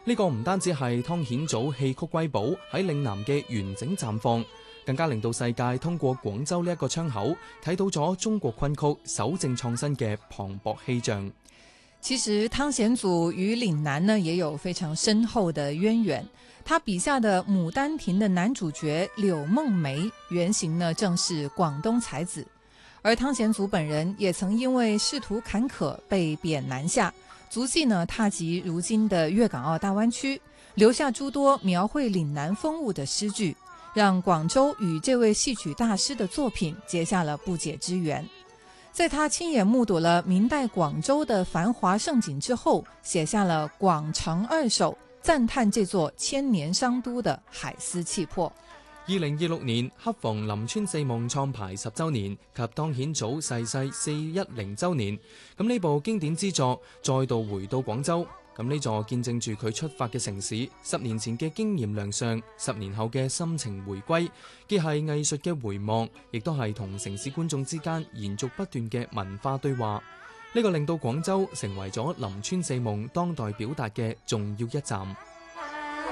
呢個唔單止係湯顯祖戲曲瑰寶喺嶺南嘅完整綻放，更加令到世界通過廣州呢一個窗口睇到咗中國昆曲守正創新嘅磅礴氣象。 其實湯顯祖與嶺南呢也有非常深厚的淵源，他筆下的《牡丹亭》的男主角柳夢梅原型呢正是廣東才子，而湯顯祖本人也曾因為仕途坎坷被貶南下，足跡呢踏及如今的粵港澳大灣區，留下諸多描繪嶺南風物的詩句，讓廣州與這位戲曲大師的作品結下了不解之緣。在他親眼目睹了明代廣州的繁華盛景之後，寫下了《廣城二首》，讚嘆這座千年商都的海絲氣魄。 2026年恰逢林村四夢創排10週年及湯顯祖逝世410週年，咁呢部經典之作再度回到廣州，咁呢座見證住佢出發嘅城市，10年前嘅經驗亮相，10年後嘅心情回歸，既係藝術嘅回望，亦都係同城市觀眾之間延續不斷嘅文化對話。呢個令到廣州成為咗林村四夢當代表達嘅重要一站。